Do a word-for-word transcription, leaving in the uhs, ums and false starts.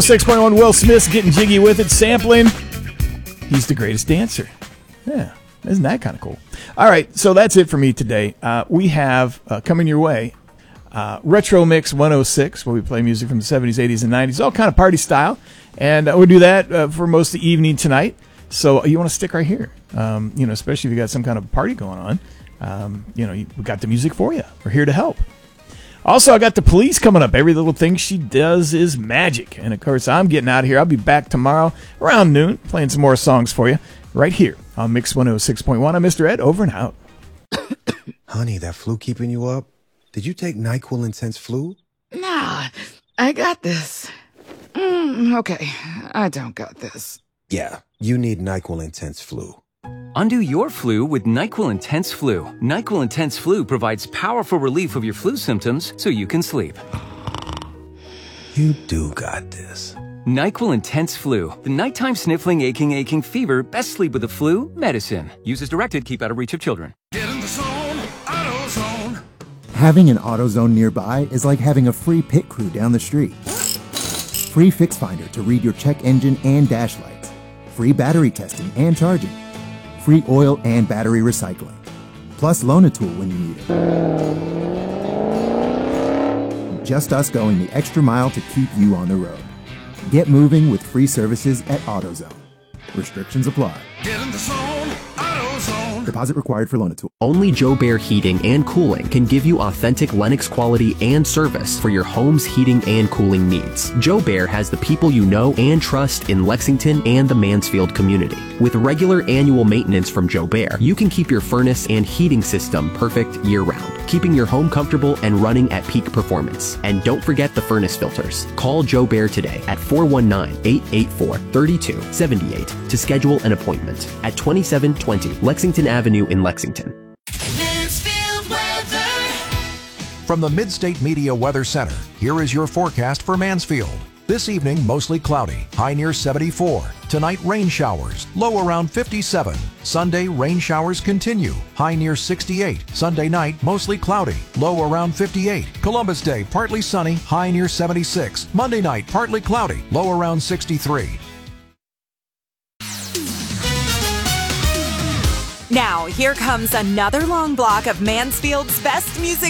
six point one, Will Smith's getting jiggy with it, sampling. He's the greatest dancer. Yeah, isn't that kind of cool? All right, so that's it for me today. Uh, we have uh, coming your way uh, Retro Mix one oh six, where we play music from the seventies, eighties, and nineties, all kind of party style. And uh, we'll do that uh, for most of the evening tonight. So you want to stick right here, um, you know, especially if you got some kind of party going on. Um, you know, we got the music for you. We're here to help. Also, I got the police coming up. Every little thing she does is magic. And, of course, I'm getting out of here. I'll be back tomorrow around noon playing some more songs for you right here on Mix one oh six point one. I'm Mister Ed, over and out. Honey, that flu keeping you up? Did you take NyQuil Intense Flu? Nah, I got this. Mm, okay, I don't got this. Yeah, you need NyQuil Intense Flu. Undo your flu with NyQuil Intense Flu. NyQuil Intense Flu provides powerful relief of your flu symptoms so you can sleep. You do got this. NyQuil Intense Flu. The nighttime sniffling, aching, aching fever. Best sleep with the flu medicine. Use as directed. Keep out of reach of children. Get in the zone, AutoZone. Having an AutoZone nearby is like having a free pit crew down the street. Free Fix Finder to read your check engine and dash lights. Free battery testing and charging. Free oil and battery recycling. Plus Loan-A-Tool when you need it. Just us going the extra mile to keep you on the road. Get moving with free services at AutoZone. Restrictions apply. Get in the zone, AutoZone. Deposit required for Loan-A-Tool. Only Joe Bear Heating and Cooling can give you authentic Lennox quality and service for your home's heating and cooling needs. Joe Bear has the people you know and trust in Lexington and the Mansfield community. With regular annual maintenance from Joe Bear, you can keep your furnace and heating system perfect year-round, keeping your home comfortable and running at peak performance. And don't forget the furnace filters. Call Joe Bear today at four one nine, eight eight four, three two seven eight to schedule an appointment at twenty-seven twenty Lexington Avenue in Lexington. Mansfield weather. From the Midstate Media Weather Center, here is your forecast for Mansfield. This evening, mostly cloudy, high near seventy-four. Tonight, rain showers, low around fifty-seven. Sunday, rain showers continue, high near sixty-eight. Sunday night, mostly cloudy, low around fifty-eight. Columbus Day, partly sunny, high near seventy-six. Monday night, partly cloudy, low around sixty-three. Now, here comes another long block of Mansfield's best music